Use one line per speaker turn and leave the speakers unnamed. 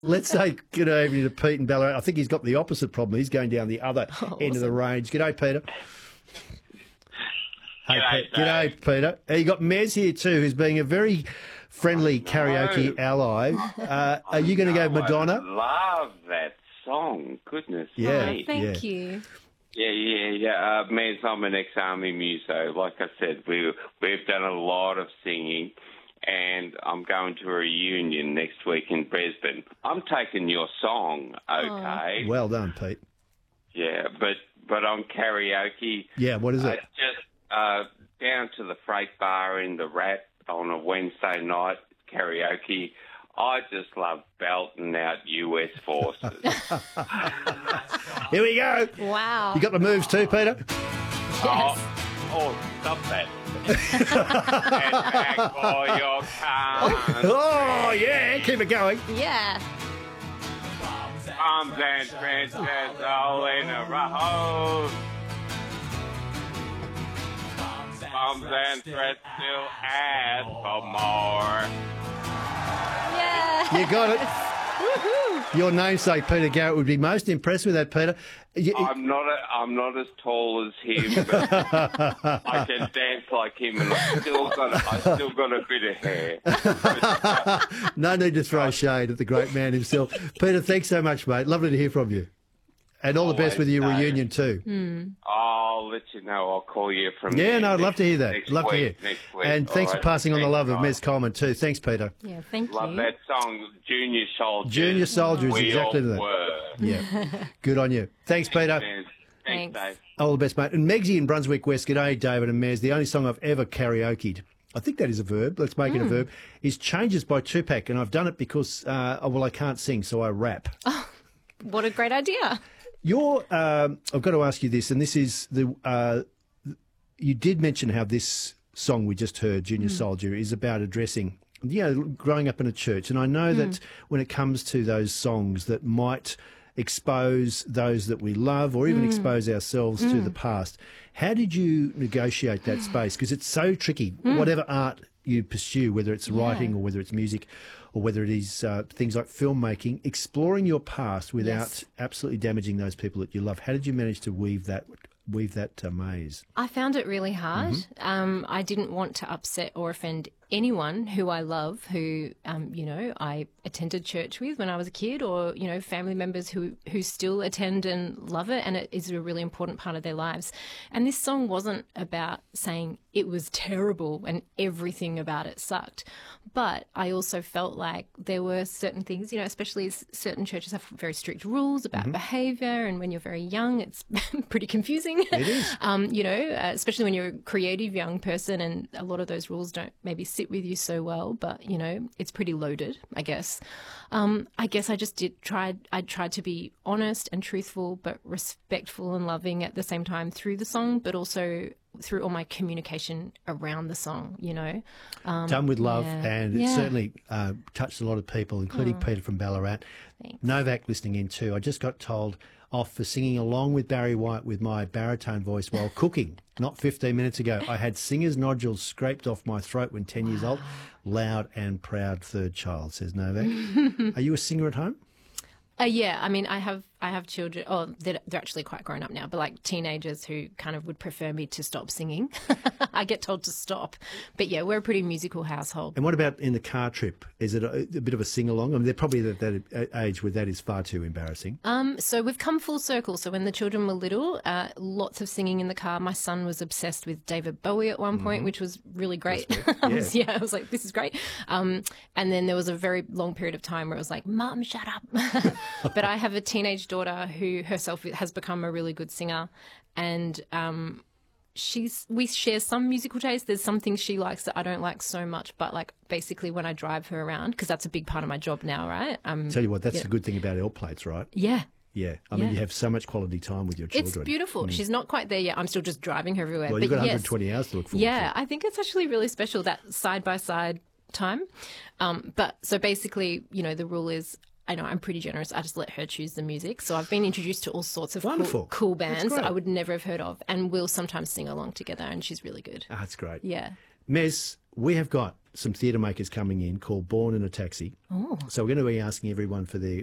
Let's say good evening to Pete in Ballarat. I think he's got the opposite problem. He's going down the other end of the range. G'day, Peter. Hey, G'day, Peter. You got Mez here too, who's being a very friendly karaoke ally. Are you going to go Madonna?
I love that song. Goodness
me.
Thank you.
Yeah. Mez, I'm an ex-army muso. Like I said, we've done a lot of singing. And I'm going to a reunion next week in Brisbane. I'm taking your song, okay?
Well done, Pete.
Yeah, but on karaoke...
Yeah, what is it?
Just down to the Freight Bar in the Rat on a Wednesday night, karaoke. I just love belting out US Forces.
Here we go.
Wow.
You got the moves too, Peter?
Yes.
Oh, stop that. Get back for your car.
Oh, yeah, keep it going.
Yeah.
Bombs and trenches all in a row. Bombs and threats still ask for more.
Yeah.
You got it.
Woohoo.
Your namesake, Peter Garrett, would be most impressed with that, Peter.
I'm not as tall as him, but I can dance like him, and I still got a bit of hair.
No need to throw shade at the great man himself. Peter, thanks so much, mate. Lovely to hear from you. And all the best with your reunion too.
I'll let you know. I'll call you from
I'd love to hear that. Love to hear.
Next week.
And thanks for passing on the love of Mez Coleman too. Thanks, Peter.
Yeah, thank you.
Love that song, Junior Soldiers.
Junior Soldiers,
We
exactly
all
that.
were.
Yeah. Good on you. Thanks, Peter.
Thanks, Dave.
All the best, mate. And Megsy in Brunswick West, g'day, David and Mez. The only song I've ever karaoke'd, I think that is a verb, let's make it a verb, is Changes by Tupac. And I've done it because, I can't sing, so I rap.
Oh, what a great idea.
I've got to ask you this, and this is you did mention how this song we just heard, Junior Soldier, is about addressing, growing up in a church. And I know that when it comes to those songs that might expose those that we love or even expose ourselves to the past, how did you negotiate that space? Because it's so tricky, whatever art you pursue, whether it's writing or whether it's music or whether it is things like filmmaking, exploring your past without absolutely damaging those people that you love. How did you manage to weave that maze?
I found it really hard. I didn't want to upset or offend anyone who I love, who, I attended church with when I was a kid, or, family members who still attend and love it, and it is a really important part of their lives. And this song wasn't about saying it was terrible and everything about it sucked. But I also felt like there were certain things, especially as certain churches have very strict rules about behaviour, and when you're very young, it's pretty confusing.
It is.
Especially when you're a creative young person, and a lot of those rules don't maybe sit with you so well, but it's pretty loaded, I guess. I guess I just tried to be honest and truthful, but respectful and loving at the same time through the song, but also through all my communication around the song,
Done with love, and it certainly touched a lot of people, including Peter from Ballarat.
Thanks.
Novak listening in too. I just got told off for singing along with Barry White with my baritone voice while cooking. Not 15 minutes ago. I had singer's nodules scraped off my throat when 10 years old. Loud and proud third child, says Novak. Are you a singer at home?
Yeah, I mean, I have children. Oh, they're actually quite grown up now, but like teenagers who kind of would prefer me to stop singing. I get told to stop, but yeah, we're a pretty musical household.
And what about in the car trip? Is it a bit of a sing along? I mean, they're probably at that age where that is far too embarrassing.
So we've come full circle. So when the children were little, lots of singing in the car. My son was obsessed with David Bowie at one point, which was really great. I was like, this is great. And then there was a very long period of time where it was like, Mum, shut up. But I have a teenage daughter who herself has become a really good singer, and we share some musical taste. There's some things she likes that I don't like so much, but like basically when I drive her around, because that's a big part of my job now, right?
Tell you what, that's the good thing about L plates, right?
Yeah.
Yeah, I mean, you have so much quality time with your children.
It's beautiful. She's not quite there yet. I'm still just driving her everywhere.
Well, you've got 120 hours to look forward to.
Yeah, I think it's actually really special, that side-by-side time. But so basically, the rule is, I know I'm pretty generous. I just let her choose the music. So I've been introduced to all sorts of cool bands that I would never have heard of, and we'll sometimes sing along together, and she's really good.
Oh, that's great.
Yeah.
Mez, we have got some theatre makers coming in called Born in a Taxi.
Oh.
So we're going to be asking everyone for their